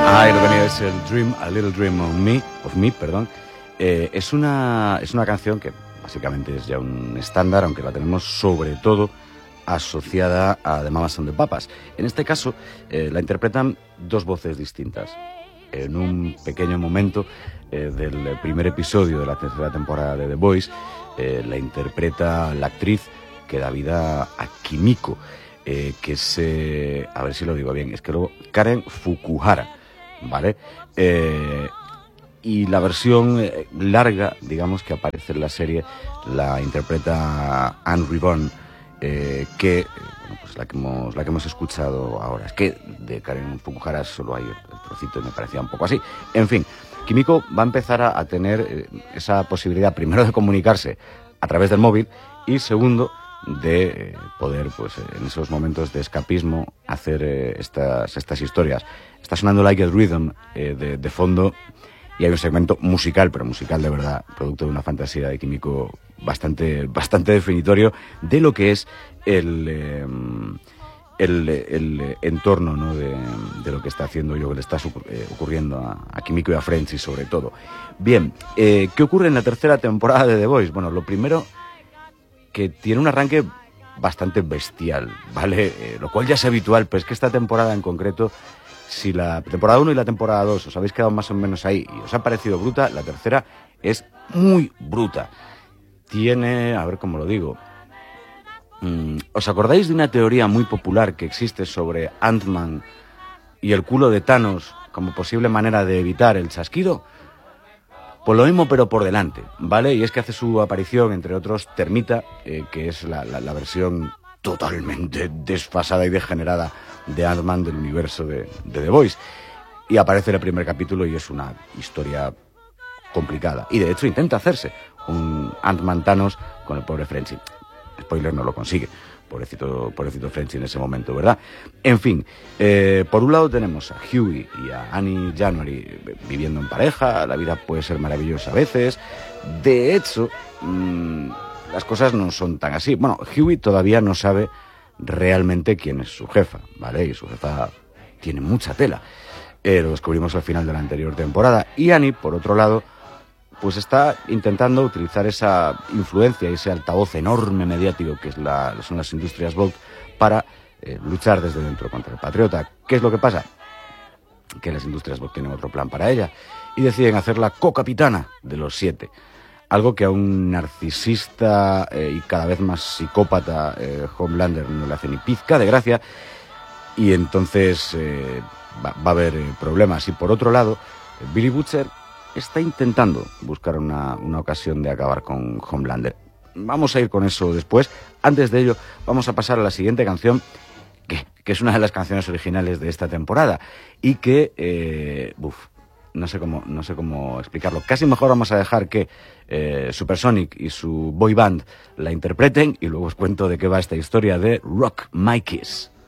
Ahí lo teníais, el Dream, A Little Dream of Me, perdón. Es una canción que básicamente es ya un estándar, aunque la tenemos sobre todo asociada a The Mamas and the Papas. En este caso, la interpretan dos voces distintas. En un pequeño momento del primer episodio de la tercera temporada de The Boys, la interpreta la actriz que da vida a Kimiko, que es, a ver si lo digo bien, es que luego Karen Fukuhara, ¿vale? Y la versión larga, digamos, que aparece en la serie, la interpreta Anne Ribbon, que bueno, pues la que hemos escuchado ahora. Es que de Karen Fukuhara solo hay el trocito y me parecía un poco así. En fin, Kimiko va a empezar a tener esa posibilidad, primero, de comunicarse a través del móvil y segundo, de poder, pues en esos momentos de escapismo, hacer estas historias. Está sonando Like a Rhythm de fondo, y hay un segmento musical, pero musical de verdad, producto de una fantasía de Kimiko bastante definitorio de lo que es el entorno, ¿no? de lo que está haciendo yo, que le está ocurriendo a Kimiko y a Frenchy sobre todo. Bien, ¿qué ocurre en la tercera temporada de The Boys? Bueno, lo primero, que tiene un arranque bastante bestial, ¿vale? Lo cual ya es habitual, pero es que esta temporada en concreto, si la temporada 1 y la temporada 2 os habéis quedado más o menos ahí y os ha parecido bruta, la tercera es muy bruta. Tiene, a ver cómo lo digo, ¿os acordáis de una teoría muy popular que existe sobre Ant-Man y el culo de Thanos como posible manera de evitar el chasquido? Pues lo mismo, pero por delante, ¿vale? Y es que hace su aparición, entre otros, Termita, que es la versión totalmente desfasada y degenerada de Ant-Man del universo de The Boys. Y aparece en el primer capítulo y es una historia complicada. Y de hecho intenta hacerse un Ant-Man Thanos con el pobre Frenchy. Spoiler, no lo consigue. Pobrecito Frenchy en ese momento, ¿verdad? En fin, por un lado tenemos a Hughie y a Annie January viviendo en pareja. La vida puede ser maravillosa a veces. De hecho, las cosas no son tan así. Bueno, Hughie todavía no sabe realmente quién es su jefa, ¿vale? Y su jefa tiene mucha tela. Lo descubrimos al final de la anterior temporada. Y Annie, por otro lado, pues está intentando utilizar esa influencia y ese altavoz enorme mediático que son las industrias Vought para luchar desde dentro contra el Patriota. ¿Qué es lo que pasa? Que las industrias Vought tienen otro plan para ella y deciden hacerla co-capitana de los 7. Algo que a un narcisista y cada vez más psicópata Homelander no le hace ni pizca de gracia, y entonces va a haber problemas. Y por otro lado, Billy Butcher está intentando buscar una ocasión de acabar con Homelander. Vamos a ir con eso después. Antes de ello, vamos a pasar a la siguiente canción, que es una de las canciones originales de esta temporada y que, no sé cómo explicarlo. Casi mejor vamos a dejar que Supersonic y su boy band la interpreten y luego os cuento de qué va esta historia de Rock My Kiss.